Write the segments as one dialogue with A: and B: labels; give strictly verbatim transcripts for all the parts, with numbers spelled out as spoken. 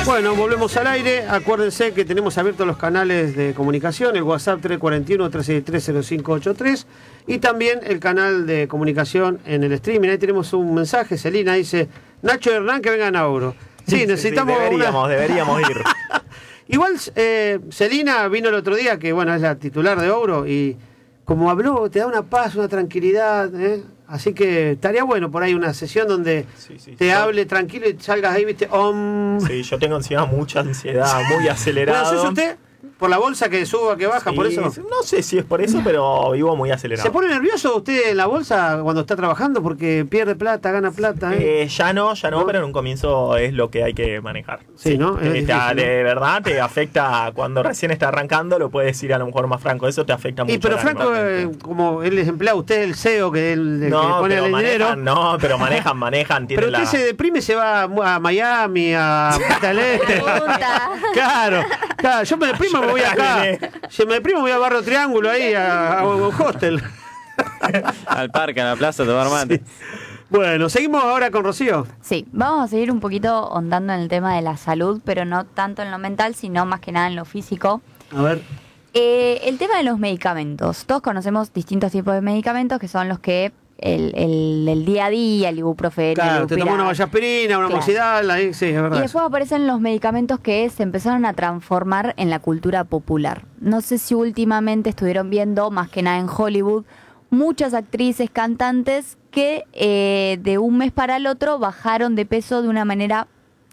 A: Bueno, volvemos al aire. Acuérdense que tenemos abiertos los canales de comunicación, el WhatsApp tres cuatro uno, tres seis tres, cero cinco ocho tres y también el canal de comunicación en el streaming. Ahí tenemos un mensaje. Celina dice, Nacho y Hernán que vengan a Oro. Sí, necesitamos...
B: Sí, deberíamos,
A: una...
B: deberíamos ir.
A: Igual, eh, Celina vino el otro día, que bueno, es la titular de Oro, y como habló, te da una paz, una tranquilidad, ¿eh? Así que estaría bueno por ahí una sesión donde
B: sí, sí,
A: te
B: sí.
A: hable tranquilo y salgas ahí, viste, om.
B: Sí, yo tengo encima mucha ansiedad, muy acelerado.
A: ¿Pero usted? ¿Por la bolsa que suba, que baja,
B: Sí,
A: por eso?
B: No sé si es por eso, pero vivo muy acelerado.
A: ¿Se pone nervioso usted en la bolsa cuando está trabajando porque pierde plata, gana plata? ¿eh?
B: Eh, ya no, ya no, no, pero en un comienzo es lo que hay que manejar.
A: Sí, sí, ¿no?
B: Eh,
A: difícil,
B: te,
A: ¿no?
B: De verdad te afecta cuando recién está arrancando, lo puedes decir a lo mejor más franco, eso te afecta mucho.
A: Y pero Franco, eh, como él es empleado, usted es el C E O que, el, el
B: no,
A: que pone el
B: manejan,
A: dinero.
B: No, pero manejan, manejan.
A: Pero usted
B: la...
A: se deprime y se va a Miami, a Punta del Este. Claro, claro, yo me deprimo y me voy acá. Si me deprimo voy a Barrio Triángulo ahí, a, a un hostel.
C: Al parque, a la plaza, a tomar mate.
A: Sí. Bueno, seguimos ahora con Rocío.
D: Sí, vamos a seguir un poquito ondando en el tema de la salud, pero no tanto en lo mental, sino más que nada en lo físico.
A: A ver.
D: Eh, el tema de los medicamentos. Todos conocemos distintos tipos de medicamentos que son los que el, el, el día a día, el ibuprofeno,
A: claro,
D: el
A: te tomas una vallaspirina, una
D: claro.
A: moxidal, ahí sí, es verdad.
D: Y después aparecen los medicamentos que se empezaron a transformar en la cultura popular. No sé si últimamente estuvieron viendo, más que nada en Hollywood, muchas actrices, cantantes que eh, de un mes para el otro bajaron de peso de una manera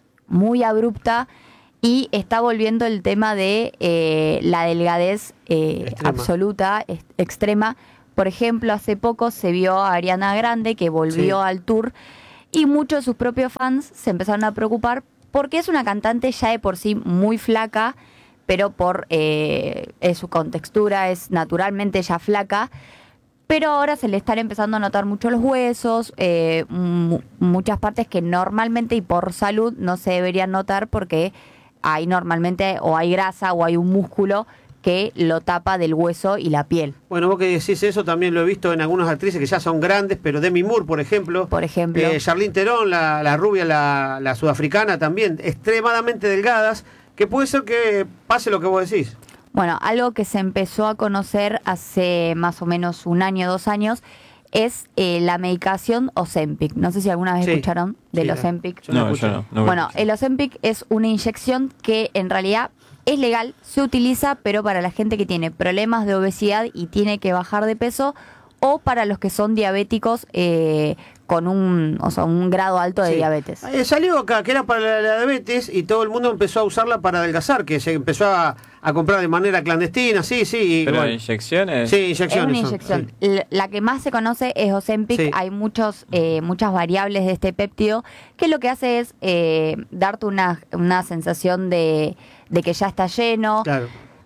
D: muy abrupta y está volviendo el tema de eh, la delgadez eh,
A: Extrema.
D: absoluta, est- extrema. Por ejemplo, hace poco se vio a Ariana Grande que volvió
A: Sí.
D: al tour y muchos de sus propios fans se empezaron a preocupar porque es una cantante ya de por sí muy flaca, pero por eh, eh, su contextura es naturalmente ya flaca, pero ahora se le están empezando a notar mucho los huesos, eh, m- muchas partes que normalmente y por salud no se deberían notar porque hay normalmente o hay grasa o hay un músculo que lo tapa del hueso y la piel.
A: Bueno, vos que decís eso también lo he visto en algunas actrices que ya son grandes, pero Demi Moore, por ejemplo.
D: Por ejemplo.
A: Eh, Charlize Theron, la, la rubia, la, la sudafricana también, extremadamente delgadas, que puede ser que pase lo que vos decís.
D: Bueno, algo que se empezó a conocer hace más o menos un año, dos años, es eh, la medicación Ozempic. No sé si alguna vez
A: Sí.
D: escucharon del
A: Sí, la-
D: Ozempic.
A: yo la
C: No,
A: escuché.
C: yo no. no
D: Bueno, el Ozempic es una inyección que en realidad es legal, se utiliza, pero para la gente que tiene problemas de obesidad y tiene que bajar de peso, o para los que son diabéticos eh, con un, o sea, un grado alto de
A: Sí.
D: diabetes.
A: Eh, salió acá que era para la, la diabetes y todo el mundo empezó a usarla para adelgazar, que se empezó a, a comprar de manera clandestina, sí, sí. Y,
C: Pero
A: bueno,
C: inyecciones.
A: sí,
D: Es
A: inyecciones.
D: una
A: son,
D: inyección.
A: sí.
D: L- La que más se conoce es Ozempic.
A: Sí.
D: Hay muchos, eh, muchas variables de este péptido que lo que hace es eh, darte una, una sensación de, de que ya está lleno,
A: Claro.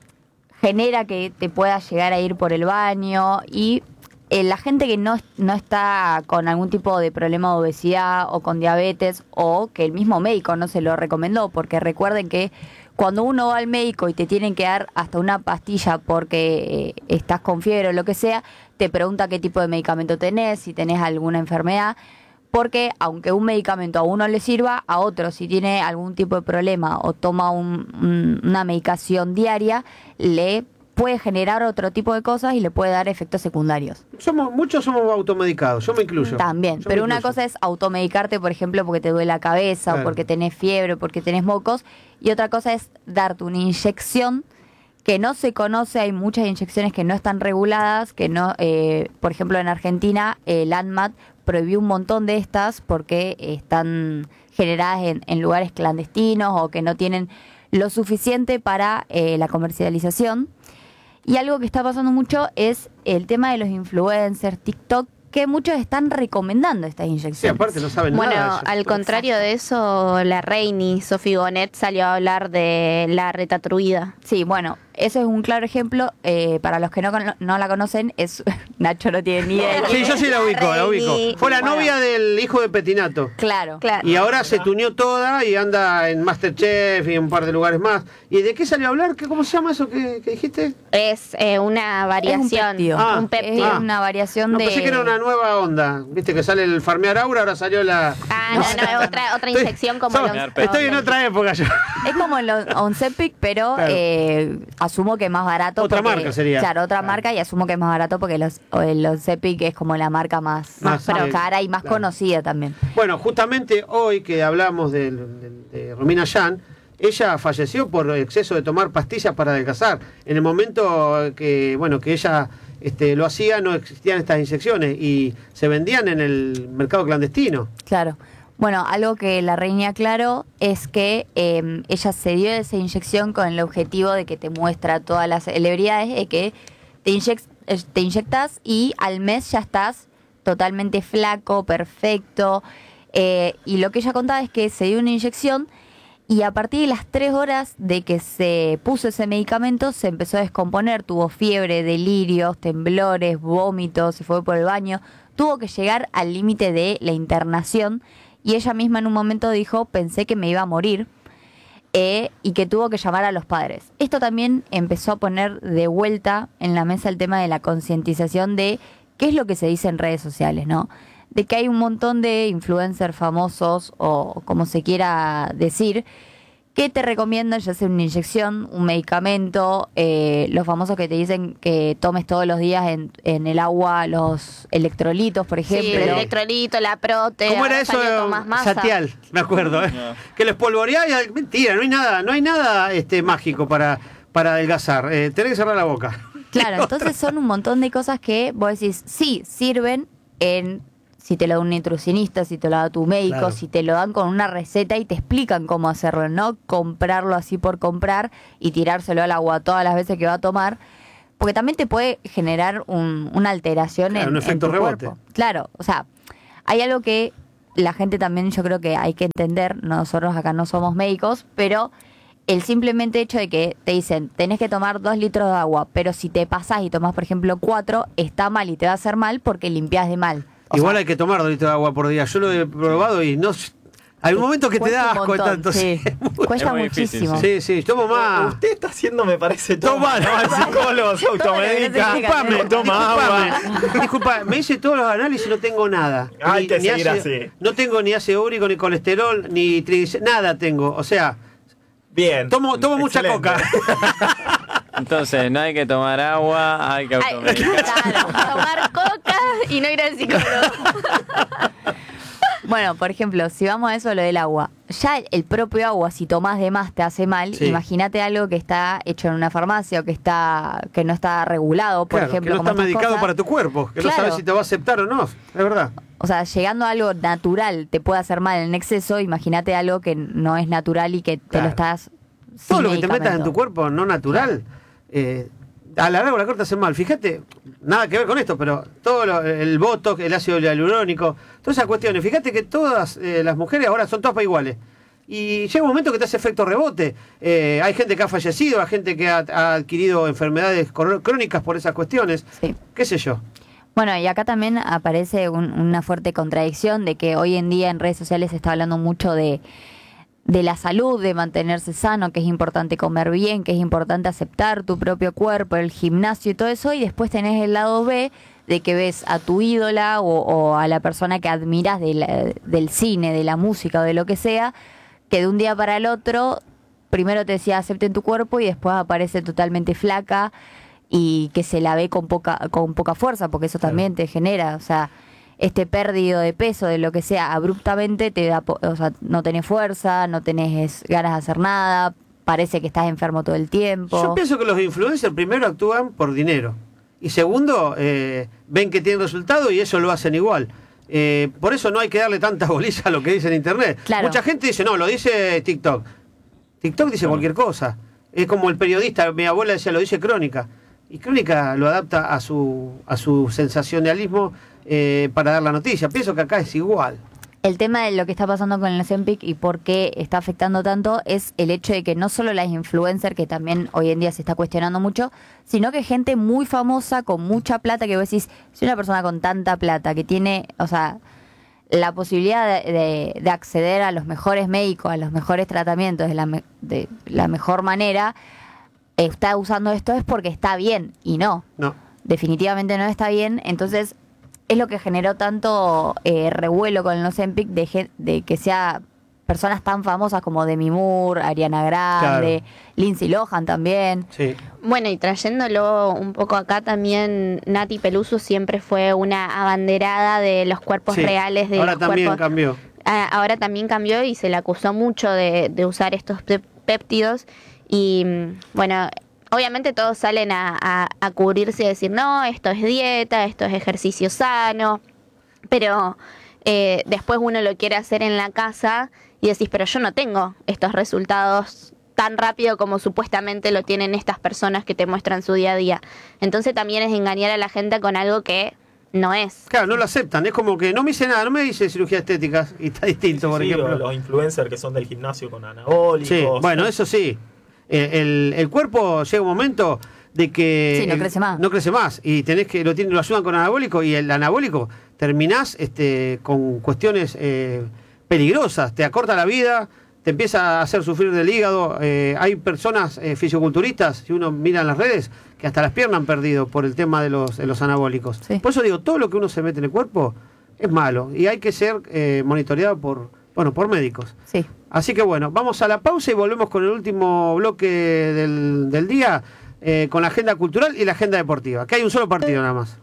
D: genera que te puedas llegar a ir por el baño y eh, la gente que no, no está con algún tipo de problema de obesidad o con diabetes o que el mismo médico no se lo recomendó, porque recuerden que cuando uno va al médico y te tienen que dar hasta una pastilla porque eh, estás con fiebre o lo que sea, te pregunta qué tipo de medicamento tenés, si tenés alguna enfermedad, porque aunque un medicamento a uno le sirva, a otro si tiene algún tipo de problema o toma un- un- una medicación diaria, le puede generar otro tipo de cosas y le puede dar efectos secundarios.
A: Somos, muchos somos automedicados, yo me incluyo.
D: También,
A: Yo
D: pero
A: me
D: una
A: incluyo.
D: cosa es automedicarte, por ejemplo, porque te duele la cabeza
A: Claro.
D: o porque tenés fiebre, porque tenés mocos, y otra cosa es darte una inyección que no se conoce, hay muchas inyecciones que no están reguladas, que no, eh, por ejemplo en Argentina el ANMAT prohibió un montón de estas porque están generadas en, en lugares clandestinos o que no tienen lo suficiente para eh, la comercialización. Y algo que está pasando mucho es el tema de los influencers, TikTok, que muchos están recomendando estas
A: Sí,
D: inyecciones.
A: aparte no saben
E: Bueno,
A: nada.
E: al contrario de eso, la Reini, Sofi Gonet, salió a hablar de la retatruida.
D: Sí, bueno, ese es un claro ejemplo. Eh, para los que no, cono- no la conocen, es Nacho no tiene ni idea. de
A: Sí,
D: quién
A: yo
D: es.
A: sí la ubico, la ubico. Fue la
D: Bueno.
A: novia del hijo de Petinato.
D: Claro.
E: Claro.
A: Y ahora se tuñó toda y anda en Masterchef y en un par de lugares más. ¿Y de qué salió a hablar? ¿Qué, ¿Cómo se llama eso que, que dijiste?
E: Es eh, una variación.
D: péptido.
A: Ah,
E: un
D: Es
E: péptido.
A: Ah.
D: una variación
A: No,
D: de...
A: pensé que era una nueva onda. Viste que sale el farmear aura, ahora salió la...
E: Ah, no, no, es otra, otra
A: Estoy-
E: inyección como
A: so-
E: los-
A: Estoy en otra época yo.
D: Es como el Oncepic, pero
A: Claro.
D: eh, asumo que es más barato.
A: Otra
D: porque-
A: marca sería.
D: Claro, otra
A: Claro.
D: marca y asumo que es más barato porque los, o el Oncepic es como la marca más,
A: Más,
D: más
A: eh,
D: cara y más
A: claro.
D: conocida también.
A: Bueno, justamente hoy que hablamos del- del- de, Romina Yan, ella falleció por exceso de tomar pastillas para adelgazar. En el momento que, bueno, que ella este, lo hacía, no existían estas inyecciones y se vendían en el mercado clandestino.
D: Claro. Bueno, algo que la reina aclaró es que eh, ella se dio esa inyección con el objetivo de que te muestra todas las celebridades, de que te, inyec- eh, te inyectas y al mes ya estás totalmente flaco, perfecto. Eh, y lo que ella contaba es que se dio una inyección y a partir de las tres horas de que se puso ese medicamento se empezó a descomponer, tuvo fiebre, delirios, temblores, vómitos, se fue por el baño, tuvo que llegar al límite de la internación y ella misma en un momento dijo, pensé que me iba a morir eh, y que tuvo que llamar a los padres. Esto también empezó a poner de vuelta en la mesa el tema de la concientización de qué es lo que se dice en redes sociales, ¿no? De que hay un montón de influencers famosos o como se quiera decir que te recomiendan ya sea una inyección, un medicamento, eh, los famosos que te dicen que tomes todos los días en, en el agua los electrolitos, por
E: Sí,
D: ejemplo.
E: el electrolito, la prote.
A: ¿Cómo era
E: ahora
A: eso?
E: salió Tomás Massa.
A: Satial, me acuerdo. ¿eh?
C: No.
A: Que lo espolvoreás y mentira, no hay nada, no hay nada este, mágico para, para adelgazar. Eh, tenés que cerrar la boca.
D: Claro, entonces son un montón de cosas que vos decís, sí, sirven en si te lo da un nutricionista, si te lo da tu médico,
A: Claro.
D: si te lo dan con una receta y te explican cómo hacerlo, no comprarlo así por comprar y tirárselo al agua todas las veces que va a tomar, porque también te puede generar un- una alteración
A: Claro,
D: en,
A: un
D: en
A: efecto
D: tu
A: rebote.
D: cuerpo. Claro, o sea, hay algo que la gente también yo creo que hay que entender, nosotros acá no somos médicos, pero el simplemente hecho de que te dicen, tenés que tomar dos litros de agua, pero si te pasás y tomás, por ejemplo, cuatro, está mal y te va a hacer mal porque limpiás de mal. O
A: Igual
D: sea,
A: hay que tomar dos litros de agua por día. Yo lo he probado y no... Hay un momento que te
D: cuesta
A: da
D: un
A: asco de
D: montón,
A: tanto.
D: sí. Cuesta
C: Es muy difícil,
D: muchísimo.
A: Sí, sí, tomo más.
B: Usted está haciendo, me parece, todo
A: Toma,
B: mal, ¿no? El psicólogo, se automedica,
A: Disculpame,
B: toma agua.
A: disculpame, disculpa, me hice todos los análisis y no tengo nada.
B: Hay que seguir
A: ácido-
B: así.
A: No tengo ni ácido úrico, ni colesterol, ni triglicéridos, nada tengo. O sea,
B: Bien.
A: tomo, tomo mucha
B: Excelente.
A: coca.
C: Entonces, no hay que tomar agua, hay que
E: Ay,
C: automedicar.
E: claro, tomar coca y no ir al psicólogo.
D: Bueno, por ejemplo, si vamos a eso, lo del agua. Ya el propio agua, si tomás de más, te hace mal.
A: Sí.
D: Imagínate algo que está hecho en una farmacia o que está que no está regulado, por
A: Claro,
D: ejemplo.
A: que no
D: como
A: está
D: estas
A: medicado
D: cosas.
A: para tu cuerpo, que no
D: Claro.
A: sabes si te va a aceptar o no. Es verdad.
D: O sea, llegando a algo natural te puede hacer mal en exceso, imagínate algo que no es natural y que te
A: Claro.
D: lo estás...
A: Todo
D: sin
A: lo que te metas en
D: medicamento.
A: tu cuerpo no natural, eh, a la larga o a la corta hace mal. Fíjate, nada que ver con esto, pero todo lo- el botox, el ácido hialurónico, todas esas cuestiones. Fíjate que todas eh, las mujeres ahora son todas iguales. Y llega un momento que te hace efecto rebote. Eh, hay gente que ha fallecido, hay gente que ha, ha adquirido enfermedades cor- crónicas por esas cuestiones.
D: Sí.
A: ¿Qué sé yo?
D: Bueno, y acá también aparece un- una fuerte contradicción de que hoy en día en redes sociales se está hablando mucho de, de la salud, de mantenerse sano, que es importante comer bien, que es importante aceptar tu propio cuerpo, el gimnasio y todo eso, y después tenés el lado B de que ves a tu ídola o, o a la persona que admiras de la- del cine, de la música o de lo que sea, que de un día para el otro primero te decía acepten tu cuerpo y después aparece totalmente flaca y que se la ve con poca con poca fuerza, porque eso también te genera, o sea, este pérdida de peso, de lo que sea, abruptamente te da, po- o sea, no tenés fuerza, no tenés ganas de hacer nada, parece que estás enfermo todo el tiempo.
A: Yo pienso que los influencers primero actúan por dinero. Y segundo, eh, ven que tienen resultado y eso lo hacen igual. Eh, por eso no hay que darle tanta bolilla a lo que dice en internet.
D: Claro.
A: Mucha gente dice, no, lo dice TikTok. TikTok dice cualquier cosa. Es como el periodista, mi abuela decía, lo dice Crónica. Y Crónica lo adapta a su, a su sensacionalismo eh, para dar la noticia. Pienso que acá es igual.
D: El tema de lo que está pasando con el Ozempic y por qué está afectando tanto es el hecho de que no solo las influencers, que también hoy en día se está cuestionando mucho, sino que gente muy famosa con mucha plata, que vos decís, si una persona con tanta plata que tiene, o sea, la posibilidad de, de, de acceder a los mejores médicos, a los mejores tratamientos de la, me, de la mejor manera, está usando esto es porque está bien, y no.
A: No.
D: Definitivamente no está bien, entonces es lo que generó tanto eh, revuelo con el Ozempic de, ge- de que sea personas tan famosas como Demi Moore, Ariana Grande,
A: Claro.
D: Lindsay Lohan también.
A: Sí.
E: Bueno, y trayéndolo un poco acá también, Nati Peluso siempre fue una abanderada de los cuerpos
A: Sí.
E: reales, de
A: Ahora
E: los
A: también
E: cuerpos...
A: cambió.
E: Ah, ahora también cambió y se le acusó mucho de, de usar estos pep- péptidos y mm, bueno, obviamente todos salen a, a, a cubrirse y decir, no, esto es dieta, esto es ejercicio sano, pero eh, después uno lo quiere hacer en la casa y decís, pero yo no tengo estos resultados tan rápido como supuestamente lo tienen estas personas que te muestran su día a día. Entonces también es engañar a la gente con algo que no es.
A: Claro, no lo aceptan. Es como que no me dice nada, no me dice cirugía estética. Y está distinto, por
B: Sí,
A: ejemplo.
B: o los influencers que son del gimnasio con anabólicos.
A: Sí, bueno, eso sí. El, el, el cuerpo llega un momento de que
D: Sí, no
A: el-
D: crece más.
A: no crece más y tenés que lo tienen lo ayudan con anabólico y el anabólico terminás este con cuestiones eh, peligrosas, te acorta la vida, te empieza a hacer sufrir del hígado. Eh, hay personas eh, fisioculturistas, si uno mira en las redes, que hasta las piernas han perdido por el tema de los de los anabólicos.
D: Sí.
A: Por eso digo, todo lo que uno se mete en el cuerpo es malo y hay que ser eh, monitoreado por bueno por médicos.
D: Sí.
A: Así que bueno, vamos a la pausa y volvemos con el último bloque del, del día, eh, con la agenda cultural y la agenda deportiva, que hay un solo partido nada más.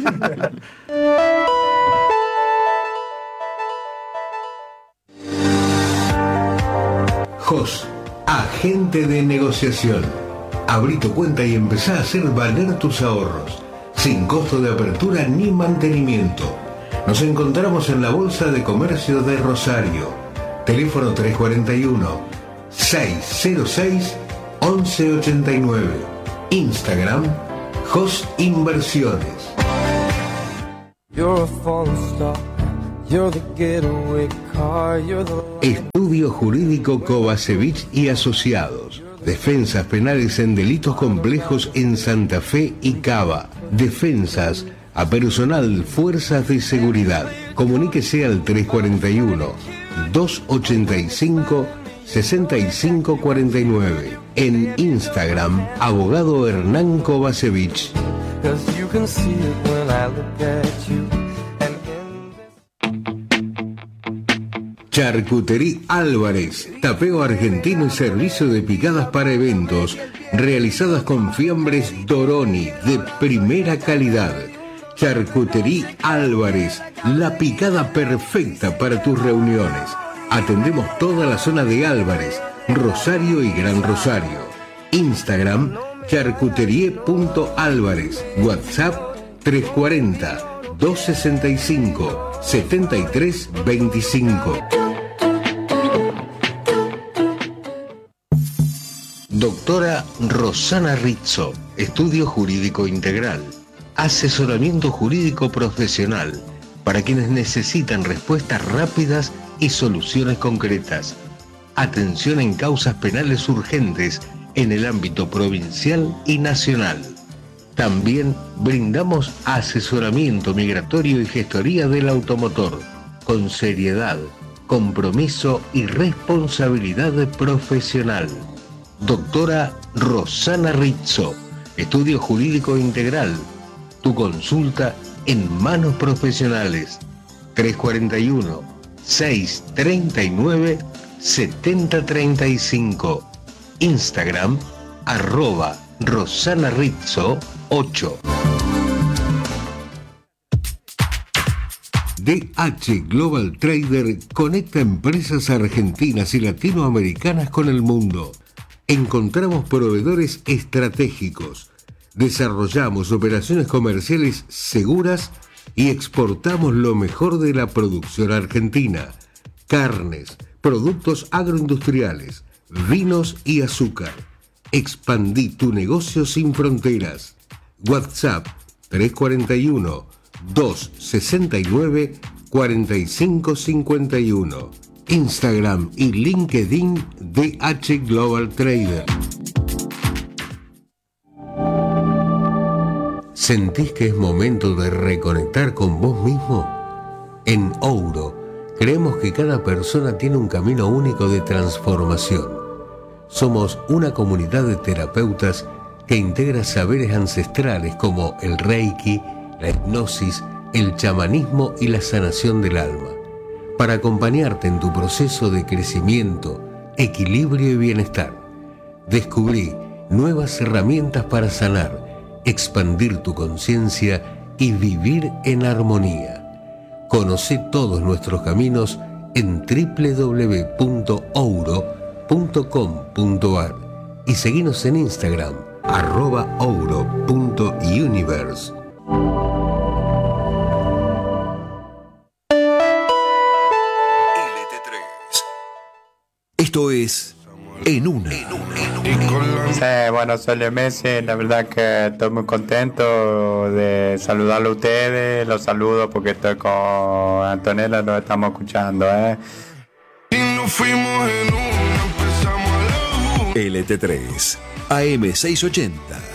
F: J O S, agente de negociación. Abrí tu cuenta y empezá a hacer valer tus ahorros, sin costo de apertura ni mantenimiento. Nos encontramos en la Bolsa de Comercio de Rosario. Teléfono tres cuatro uno, seis cero seis, once ochenta y nueve. Instagram, J O S Inversiones.
G: You're a falling star. You're the getaway car. You're the...
F: Estudio Jurídico Kovacevic y Asociados. Defensas penales en delitos complejos en Santa Fe y Cava. Defensas a personal Fuerzas de Seguridad. Comuníquese al tres cuatro uno, dos ochenta y cinco, sesenta y cinco cuarenta y nueve. En Instagram, Abogado Hernán Kovacevic.
G: 'Cause you can see it when I look at you. And in this...
F: Charcutería Álvarez, tapeo argentino y servicio de picadas para eventos, realizadas con fiambres Doroni de primera calidad. Charcutería Álvarez, la picada perfecta para tus reuniones. Atendemos toda la zona de Álvarez, Rosario y Gran Rosario. Instagram, charcuterie.álvarez. WhatsApp, tres cuatro cero, dos sesenta y cinco, setenta y tres veinticinco. Doctora Rosana Rizzo, Estudio Jurídico Integral. Asesoramiento jurídico profesional para quienes necesitan respuestas rápidas y soluciones concretas. Atención en causas penales urgentes en el ámbito provincial y nacional. También brindamos asesoramiento migratorio y gestoría del automotor, con seriedad, compromiso y responsabilidad profesional. Doctora Rosana Rizzo, Estudio Jurídico Integral. Tu consulta en manos profesionales. tres cuatro uno, seis tres nueve, siete cero tres cinco. Instagram, arroba Rosana Rizzo ocho. D H Global Trader conecta empresas argentinas y latinoamericanas con el mundo. Encontramos proveedores estratégicos, desarrollamos operaciones comerciales seguras y exportamos lo mejor de la producción argentina: carnes, productos agroindustriales, vinos y azúcar. Expandí tu negocio sin fronteras. WhatsApp tres cuatro uno, dos sesenta y nueve, cuarenta y cinco cincuenta y uno. Instagram y LinkedIn D H Global Trader. ¿Sentís que es momento de reconectar con vos mismo? En Ouro, creemos que cada persona tiene un camino único de transformación. Somos una comunidad de terapeutas que integra saberes ancestrales como el Reiki, la hipnosis, el chamanismo y la sanación del alma, para acompañarte en tu proceso de crecimiento, equilibrio y bienestar. Descubrí nuevas herramientas para sanar, expandir tu conciencia y vivir en armonía. Conoce todos nuestros caminos en doble u doble u doble u punto ouro punto com punto a r y seguinos en Instagram, arroba ouro punto universe.
H: L T tres. Esto es En Una. En Una.
I: Sí, bueno, soy Leo Messi, la verdad que estoy muy contento de saludarlo a ustedes, los saludo porque estoy con Antonella, lo estamos escuchando, ¿eh?
H: L T tres, A M seiscientos ochenta.